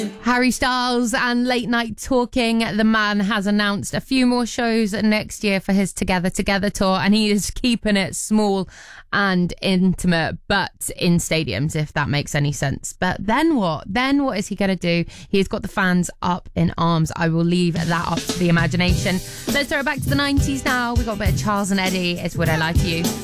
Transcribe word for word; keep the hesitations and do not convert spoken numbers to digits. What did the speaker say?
Harry Styles and Late Night Talking. The man has announced a few more shows next year for his Together Together tour, and he is keeping it small and intimate, but in stadiums, if that makes any sense. But then what? Then what is he going to do? He's got the fans up in arms. I will leave that up to the imagination. Let's throw it back to the nineties now. We got a bit of Charles and Eddie. It's Would I Lie to You?